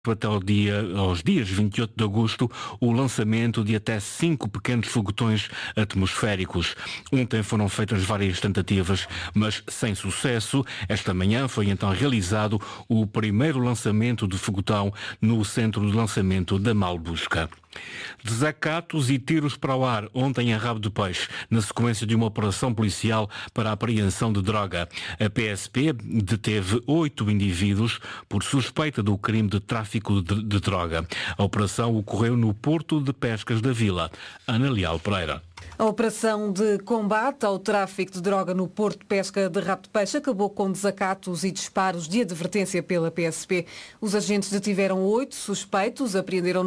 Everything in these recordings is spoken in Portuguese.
até aos dias 28 de agosto, o lançamento de até 5 pequenos foguetões atmosféricos. Ontem foram feitas várias tentativas, mas sem sucesso. Esta manhã foi então realizado o primeiro lançamento de foguetão no centro de lançamento da Malbusca. Desacatos e tiros para o ar ontem em Rabo de Peixe, na sequência de uma operação policial para a apreensão de droga. A PSP deteve 8 indivíduos por suspeita do crime de tráfico de droga. A operação ocorreu no Porto de Pescas da Vila. Ana Leal Pereira. A operação de combate ao tráfico de droga no Porto de Pesca de Rabo de Peixe acabou com desacatos e disparos de advertência pela PSP. Os agentes detiveram 8 suspeitos, apreenderam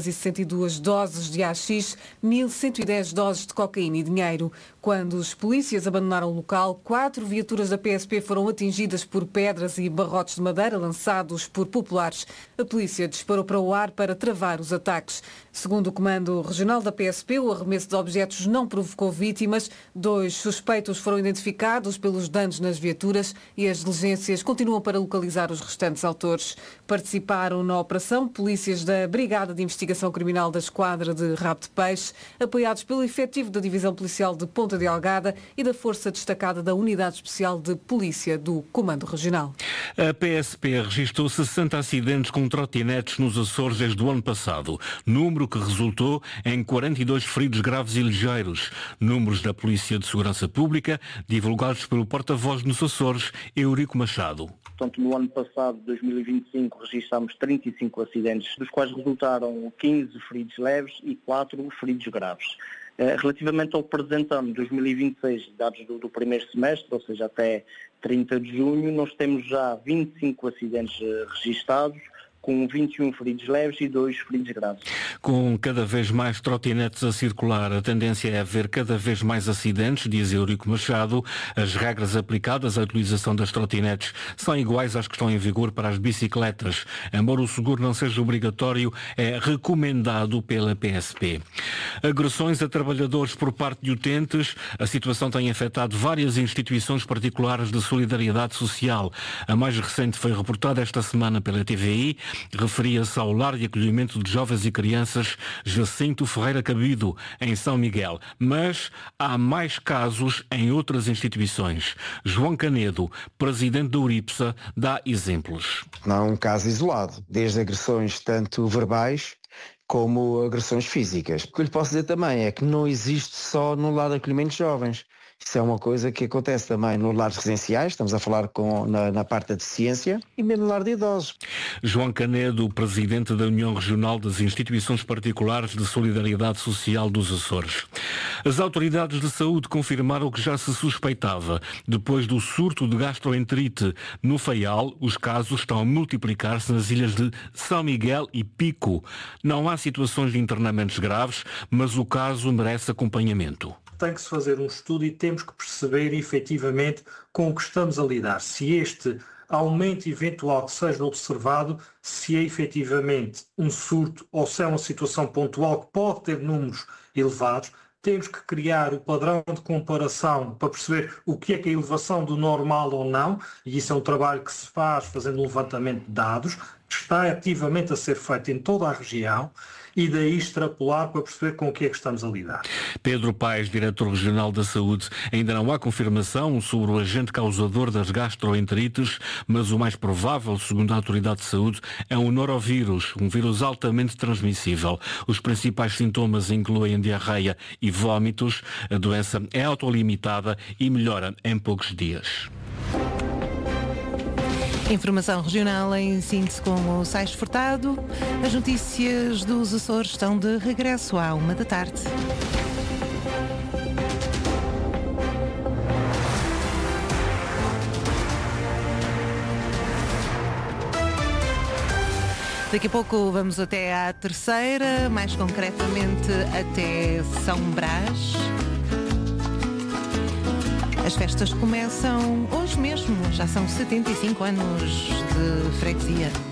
962 doses de AX, 1.110 doses de cocaína e dinheiro. Quando os polícias abandonaram o local, 4 viaturas da PSP foram atingidas por pedras e barrotes de madeira lançados por populares. A polícia disparou para o ar para travar os ataques. Segundo o Comando Regional da PSP, o arremesso de objetos não provocou vítimas. 2 suspeitos foram identificados pelos danos nas viaturas e as diligências continuam para localizar os restantes autores. Participaram na operação polícias da Brigada de Investigação Criminal da Esquadra de Rabo de Peixe, apoiados pelo efetivo da Divisão Policial de Ponta de Algada e da Força Destacada da Unidade Especial de Polícia do Comando Regional. A PSP registrou 60 acidentes com trotinetes nos Açores desde o ano passado, número que resultou em 42 feridos graves e ligeiros. Números da Polícia de Segurança Pública, divulgados pelo porta-voz nos Açores, Eurico Machado. Portanto, no ano passado, 2025, registámos 35 acidentes, dos quais resultaram 15 feridos leves e 4 feridos graves. Relativamente ao presente ano, 2026, dados do primeiro semestre, ou seja, até 30 de junho, nós temos já 25 acidentes registados, com 21 feridos leves e 2 feridos graves. Com cada vez mais trotinetes a circular, a tendência é haver cada vez mais acidentes, diz Eurico Machado. As regras aplicadas à utilização das trotinetes são iguais às que estão em vigor para as bicicletas. Embora o seguro não seja obrigatório, é recomendado pela PSP. Agressões a trabalhadores por parte de utentes. A situação tem afetado várias instituições particulares de solidariedade social. A mais recente foi reportada esta semana pela TVI. Referia-se ao lar de acolhimento de jovens e crianças Jacinto Ferreira Cabido, em São Miguel. Mas há mais casos em outras instituições. João Canedo, presidente da URIPSA, dá exemplos. Não é um caso isolado, desde agressões tanto verbais como agressões físicas. O que eu lhe posso dizer também é que não existe só no lar de acolhimento de jovens. Isso é uma coisa que acontece também nos lares residenciais, estamos a falar na parte da deficiência, e mesmo no lar de idosos. João Canedo, presidente da União Regional das Instituições Particulares de Solidariedade Social dos Açores. As autoridades de saúde confirmaram o que já se suspeitava. Depois do surto de gastroenterite no Faial, os casos estão a multiplicar-se nas ilhas de São Miguel e Pico. Não há situações de internamentos graves, mas o caso merece acompanhamento. Tem que se fazer um estudo e temos que perceber efetivamente com o que estamos a lidar. Se este aumento eventual que seja observado, se é efetivamente um surto ou se é uma situação pontual que pode ter números elevados, temos que criar o padrão de comparação para perceber o que é a elevação do normal ou não, e isso é um trabalho que se faz fazendo um levantamento de dados, que está ativamente a ser feito em toda a região, e daí extrapolar para perceber com o que é que estamos a lidar. Pedro Paes, diretor regional da saúde. Ainda não há confirmação sobre o agente causador das gastroenterites, mas o mais provável, segundo a autoridade de saúde, é um norovírus, um vírus altamente transmissível. Os principais sintomas incluem diarreia e vômitos. A doença é autolimitada e melhora em poucos dias. Informação regional em síntese com o Sais Furtado. As notícias dos Açores estão de regresso à 13h. Daqui a pouco vamos até à terceira, mais concretamente até São Brás. As festas começam hoje mesmo, já são 75 anos de freguesia.